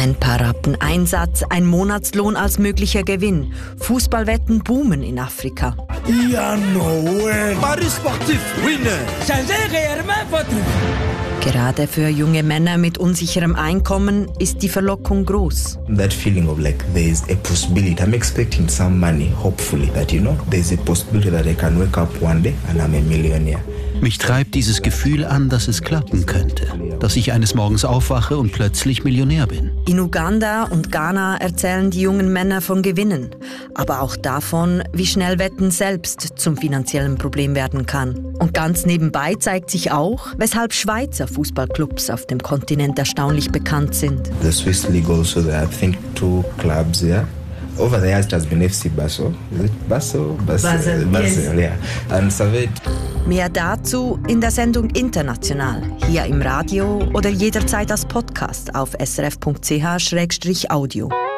Ein paar Rappen Einsatz, ein Monatslohn als möglicher Gewinn. Fußballwetten boomen in Afrika. Ja, no way. Paris Sportif, winner. Changez réellement votre vie. Gerade für junge Männer mit unsicherem Einkommen ist die Verlockung groß. That feeling of like there is a possibility. I'm expecting some money, hopefully, that there's a possibility that I can wake up one day and I'm a millionaire. Mich treibt dieses Gefühl an, dass es klappen könnte. Dass ich eines Morgens aufwache und plötzlich Millionär bin. In Uganda und Ghana erzählen die jungen Männer von Gewinnen. Aber auch davon, wie schnell Wetten selbst zum finanziellen Problem werden kann. Und ganz nebenbei zeigt sich auch, weshalb Schweizer Fußballclubs auf dem Kontinent erstaunlich bekannt sind. The Swiss League also, there are, I think, 2 clubs there. Over the years it has been FC Basel. Is it Basel? Basel, yes. Yeah. And Servette. Mehr dazu in der Sendung International, hier im Radio oder jederzeit als Podcast auf srf.ch/audio.